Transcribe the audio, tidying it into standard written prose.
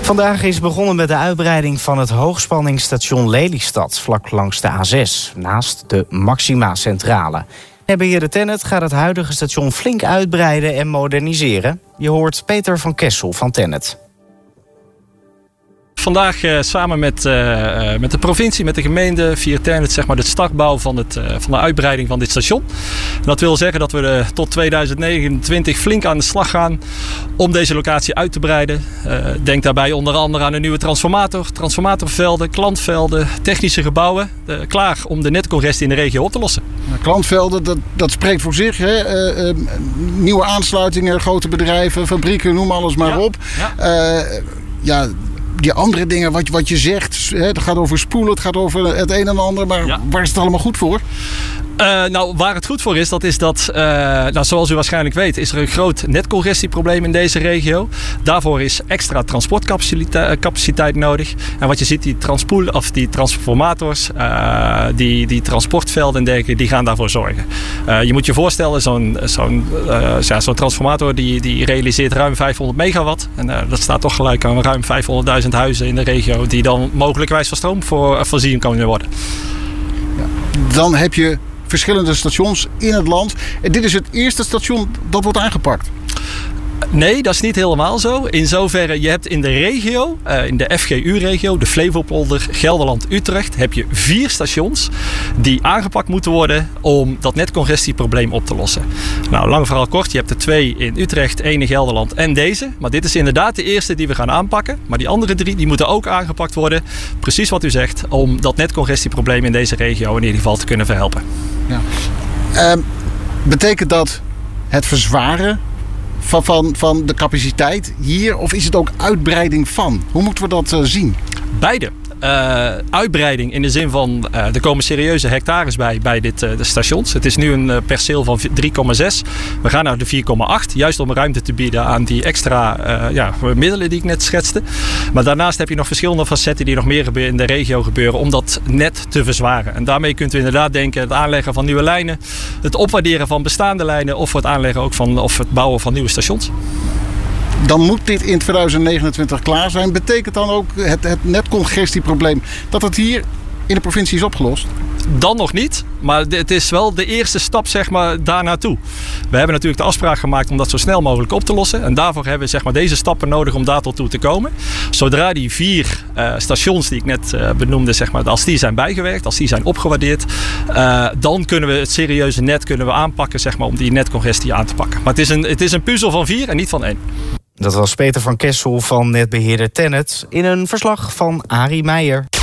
Vandaag is begonnen met de uitbreiding van het hoogspanningsstation Lelystad, vlak langs de A6, naast de Maxima-centrale. Netbeheerder TenneT gaat het huidige station flink uitbreiden en moderniseren. Je hoort Peter van Kessel van TenneT. Vandaag samen met de provincie, met de gemeente, via TenneT, zeg maar, de startbouw van de uitbreiding van dit station. En dat wil zeggen dat we tot 2029 flink aan de slag gaan om deze locatie uit te breiden. Denk daarbij onder andere aan een nieuwe transformatorvelden, klantvelden, technische gebouwen. Klaar om de netcongestie in de regio op te lossen. Klantvelden, dat spreekt voor zich. Hè? Nieuwe aansluitingen, grote bedrijven, fabrieken, noem alles maar op. Ja. Die andere dingen, wat je zegt, het gaat over spoelen, het gaat over het een en ander, maar waar is het allemaal goed voor? Waar het goed voor is, dat is dat, zoals u waarschijnlijk weet, is er een groot netcongestieprobleem in deze regio. Daarvoor is extra transportcapaciteit nodig. En wat je ziet, die transformators, die transportvelden en dergelijke, die gaan daarvoor zorgen. Je moet je voorstellen, zo'n transformator die realiseert ruim 500 megawatt. En dat staat toch gelijk aan ruim 500.000 huizen in de regio die dan mogelijkwijs van stroom voorzien kunnen worden. Ja. Dan heb je verschillende stations in het land. En dit is het eerste station dat wordt aangepakt. Nee, dat is niet helemaal zo. In zoverre, je hebt in de regio, in de FGU-regio, de Flevopolder, Gelderland, Utrecht, heb je 4 stations die aangepakt moeten worden om dat netcongestieprobleem op te lossen. Nou, lang verhaal kort, je hebt er 2 in Utrecht, 1 in Gelderland en deze. Maar dit is inderdaad de eerste die we gaan aanpakken. Maar die andere 3 die moeten ook aangepakt worden. Precies wat u zegt, om dat netcongestieprobleem in deze regio in ieder geval te kunnen verhelpen. Ja. Betekent dat het verzwaren van de capaciteit hier, of is het ook uitbreiding van? Hoe moeten we dat zien? Beide. Uitbreiding in de zin van er komen serieuze hectares bij de stations. Het is nu een perceel van 3,6. We gaan naar de 4,8. Juist om ruimte te bieden aan die extra middelen die ik net schetste. Maar daarnaast heb je nog verschillende facetten die nog meer in de regio gebeuren om dat net te verzwaren. En daarmee kunt u inderdaad denken het aanleggen van nieuwe lijnen, het opwaarderen van bestaande lijnen of het aanleggen ook of het bouwen van nieuwe stations. Dan moet dit in 2029 klaar zijn. Betekent dan ook het netcongestieprobleem dat het hier in de provincie is opgelost? Dan nog niet, maar het is wel de eerste stap, zeg maar, daar naartoe. We hebben natuurlijk de afspraak gemaakt om dat zo snel mogelijk op te lossen. En daarvoor hebben we, zeg maar, deze stappen nodig om daar tot toe te komen. Zodra die 4 stations die ik net benoemde, zeg maar, als die zijn bijgewerkt, als die zijn opgewaardeerd, dan kunnen we het serieuze net aanpakken, zeg maar, om die netcongestie aan te pakken. Maar het is een puzzel van 4 en niet van 1. Dat was Peter van Kessel van netbeheerder TenneT in een verslag van Arie Meijer.